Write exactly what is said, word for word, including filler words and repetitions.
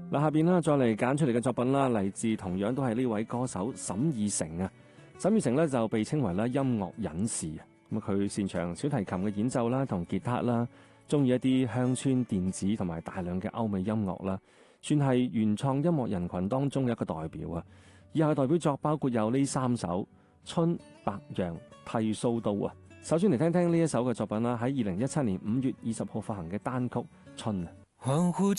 嗱，下邊啦，再嚟揀出嚟嘅作品啦，嚟自同樣都係呢位歌手沈以誠啊。沈以誠咧就被稱為咧音樂隱士啊。咁佢擅長小提琴嘅演奏啦，同吉他啦，中意一啲鄉村電子同埋大量嘅歐美音樂啦，算係原創音樂人群當中嘅一個代表啊。以下嘅代表作包括有呢三首《春》《白楊》《剃鬚刀》啊。首先嚟聽聽呢一首嘅作品啦，喺二零一七年五月二十號發行嘅單曲《春》啊。